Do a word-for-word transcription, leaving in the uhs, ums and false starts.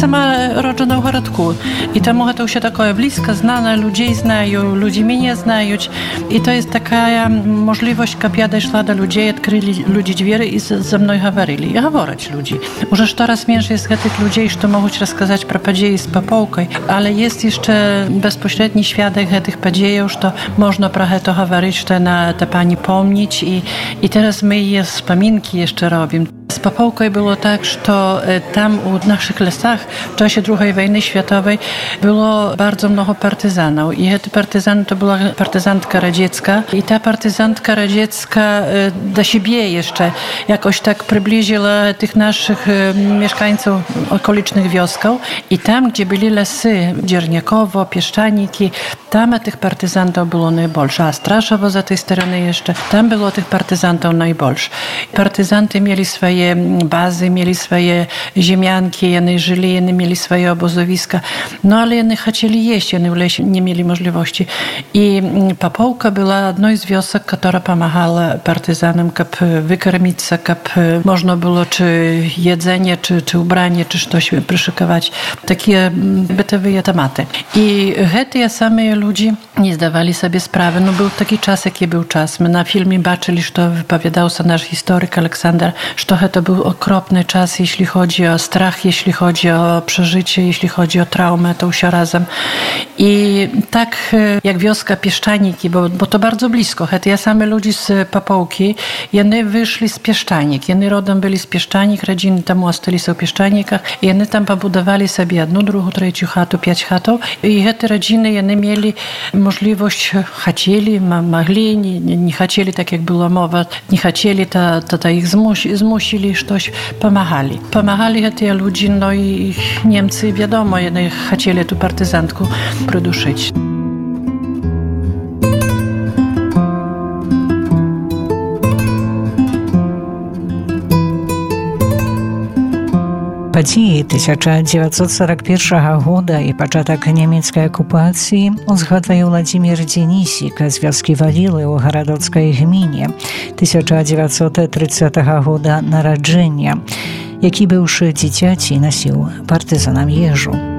Сама роджена в городку. І тому це все таке близько, знане, людей знаю, люди мене знають. І то є така можливість, щоб я дійшла до людей, відкрили люди двері і зі мною говорили. І говорять люди. Уже щораз менше є таких людей, що можуть розказати про події з Поповкою, але є ще безпосередній свідок цих подій, що можна про це говорити, що на те пані пам'ятати. І, і зараз ми її wspominki ще робимо. Z Popołkoj było tak, że tam u naszych lasach w czasie drugiej wojny światowej było bardzo mnogo partyzanów. I te partyzany to była partyzantka radziecka. I ta partyzantka radziecka do siebie jeszcze jakoś tak przybliżyła tych naszych mieszkańców okolicznych wiosków. I tam, gdzie byli lasy, Dzierniakowo, Pieszczaniki, tam tych partyzantów było najbolsze. A Straszowo za tej strony jeszcze, tam było tych partyzantów najbolsze. Partyzanty mieli swoje bazy, mieli swoje ziemianki, oni żyli, oni mieli swoje obozowiska. No ale oni chcieli jeść, oni w lesie nie mieli możliwości. I Popołka była jedną z wiosek, która pomagała partyzanom, żeby wykarmić się, żeby można było czy jedzenie, czy, czy ubranie, czy coś przyszykować. Takie bytowe tematy. I te same ludzie nie zdawali sobie sprawy. No był taki czas, jaki był czas. My na filmie baczyli, że wypowiadał się nasz historyk Aleksander, że to był okropny czas, jeśli chodzi o strach, jeśli chodzi o przeżycie, jeśli chodzi o traumę, to się razem. I tak jak wioska Pieszczaniki, bo, bo to bardzo blisko. Ja same ludzie z Popołki, oni wyszli z Pieszczanik. Oni rodem byli z Pieszczanik, rodziny tam ostali są w Pieszczanikach. I oni tam pobudowali sobie jedną, drugą, trzecią chatę, pięć chatów. I te rodziny, oni mieli możliwość, chcieli, mogli, nie, nie chcieli, tak jak była mowa, nie chcieli, to, to, to ich zmusi, zmusili, coś pomagali. Pomagali te ludzie, no i Niemcy, wiadomo, oni chcieli tu partyzantku przyduszyć. Падзеі тысяча дзевяцьсот сорок першага года і пачатак нямецкай акупацыі узгадвае Владзімір Дзенісік з вёскі Валілы ў гарадоцкай гміне тысяча дзевяцьсот трыццатага года нараджэння, які быўшы дзіцяці насіў партызанам ежу.